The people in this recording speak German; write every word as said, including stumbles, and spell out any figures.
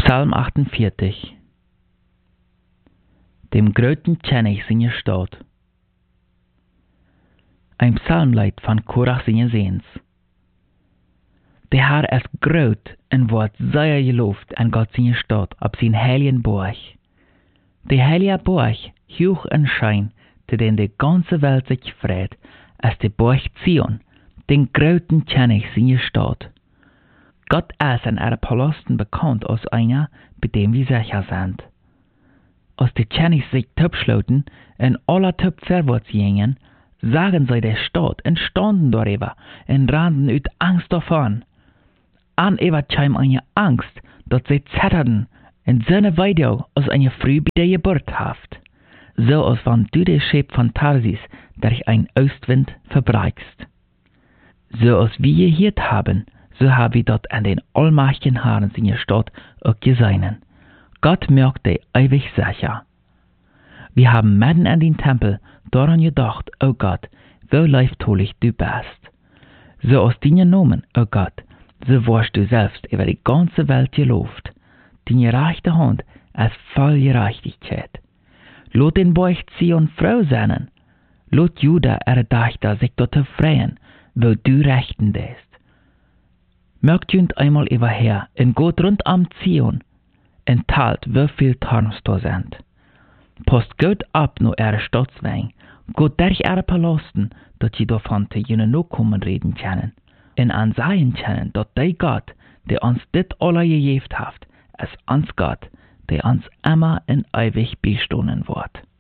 Psalm achtundvierzig. Dem Groten ken ich seine Stadt. Ein Psalmlied von Korach seine Sehens. Der Herr ist groot en wordt sehr geloofd an Gott seine Stadt, ab sein heiligen Burg. Der heilige Burg, hoch en schein, zu dem die ganze Welt sich freut, ist der Burg Zion, den Groten ken ich seine Stadt. Gott ist in ihre Palasten bekannt als einer, bei dem wir sicher sind. Als die Tschenis sich topschloten und aller top vorwärts gingen, sagen sie der Stadt entstanden darüber und rannten ut Angst davon. An über kam eine Angst, dass sie zitterten und so eine Weide als eine Früh bei der Geburt haft. So als wenn du der Schäb von Tarsis durch ein Ostwind verbreikst. So als wir hier haben, so haben wir dort an den allmächtigen Herren seiner Stadt auch gesehen. Gott merkt die ewig sicher. Wir haben mitten in den Tempel daran gedacht, o Gott, wo leiftolich du bist. So aus deinen Namen, o Gott, so warst du selbst über die ganze Welt gelobt. Deine rechte Hand ist voll Gerechtigkeit. Lot den Burg Zion froh sein. Lot Juda erdachter sich dort freuen, wo du rechten dest. Merkt jünd einmal überher und geht rund am Zion und teilt, wie viel Tarns da sind. Post gut ab nur ihre Staatswegen, geht durch ihre Palasten, dat sie davon zu jenen Nachkommen reden können, und ansehen können, dat der Gott, der uns dit alle gegeben hat, ist uns Gott, der uns immer in ewig bestohlen wird.